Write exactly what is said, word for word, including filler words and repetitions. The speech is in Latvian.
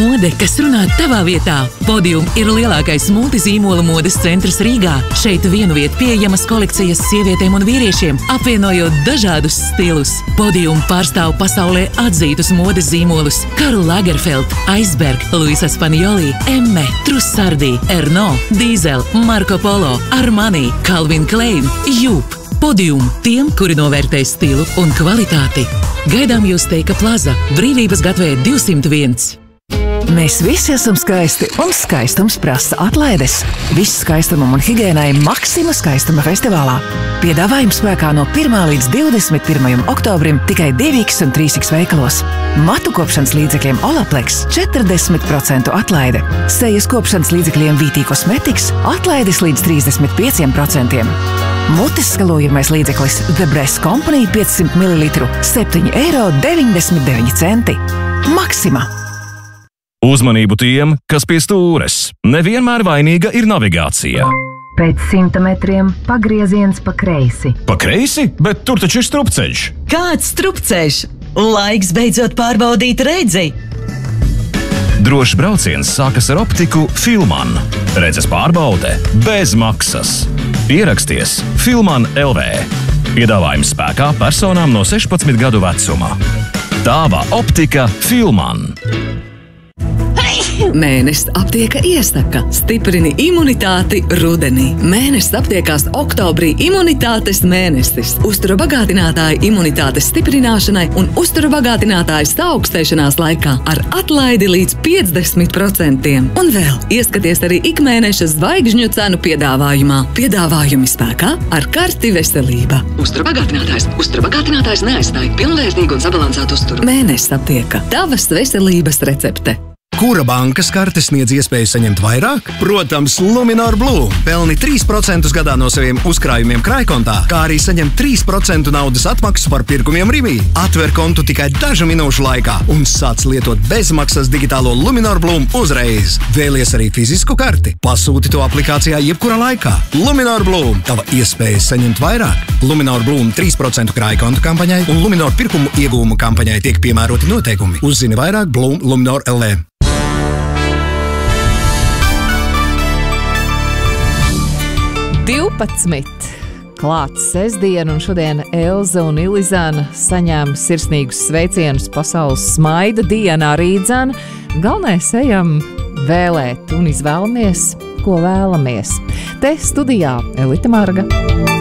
Mode, kas runā tavā vietā. Podium ir lielākais multizīmola modes centrs Rīgā. Šeit vienu vietu pieejamas kolekcijas sievietēm un vīriešiem, apvienojot dažādus stilus. Podium pārstāv pasaulē atzītus modes zīmolus Karl Lagerfeld, Iceberg, Luisa Spanioli, Emme, Trussardi, Erno, Diesel, Marco Polo, Armani, Calvin Klein, Jup. Podium tiem, kuri novērtē stilu un kvalitāti. Gaidām jūs Teika Plaza, Brīvības gatvē divsimt viens. Mēs visi esam skaisti, un skaistums prasa atlaides. Viss skaistumam un higiēnai Maxima skaistuma festivālā. Piedāvājums spēkā no pirmā līdz divdesmit pirmajam oktobrim tikai divi iks un trīs iks veikalos. Matu kopšanas līdzekļiem Olaplex četrdesmit procentu atlaide. Sejas kopšanas līdzekļiem Vītī Kosmetiks atlaides līdz trīsdesmit pieciem procentiem. Mutes skalojamais līdzeklis The Breath Company piecsimt mililitru septiņi eiro deviņdesmit deviņi centi. Maxima! Uzmanību tiem, kas pie stūres. Nevienmēr vainīga ir navigācija. Pēc simta metriem pagrieziens pa kreisi. Pa kreisi? Bet tur taču ir strupceļš. Kāds strupceļš? Laiks beidzot pārbaudīt redzi. Drošs brauciens sākas ar optiku Filman. Redzes pārbaude bez maksas. Pieraksties Filman L V. Piedāvājums spēkā personām no sešpadsmit gadu vecuma. Tava optika Filman. Mēnesis aptieka iesaka. Stiprini imunitāti rudenī. Mēnesis aptiekās oktobrī imunitātes mēnesis. Uztura bagātinātāji imunitātes stiprināšanai un uztura bagātinātāji saaugstēšanās laikā ar atlaidi līdz piecdesmit procentiem. Un vēl ieskaties arī ikmēneša zvaigžņu cenu piedāvājumā. Piedāvājumi spēkā ar karti veselība. Uztura bagātinātājs. Uztura bagātinātājs neaizstāja pilnvērtīgu un sabalansētu uzturu. Mēnesis aptieka. Tavas veselības recepte. Kura bankas karte sniedz iespēju saņemt vairāk? Protams, Luminor Blue. Pelni trīs procentus gadā no saviem uzkrājumiem krājkontā, kā arī saņem trīs procentu naudas atmaksu par pirkumiem Rivī. Atver kontu tikai dažu minūšu laikā un sāc lietot bezmaksas digitālo Luminor Blue uzreiz. Vēlies arī fizisku karti? Pasūti to aplikācijā jebkurā laikā. Luminor Blue. Tava iespēja saņemt vairāk. Luminor Blue trīs procentu krājkontu kampaņai un Luminor pirkumu iegūmu kampaņai tiek piemēroti noteikumi. Uzzini vairāk Blue Luminor L V. divpadsmit. Klāts sestdiena, un šodien Elza un Ilizāna saņēma sirsnīgus sveicienus pasaules smaida dienā Rīdzana. Galvenais ejam vēlēt un izvēlamies, ko vēlamies. Te studijā Elita Marga.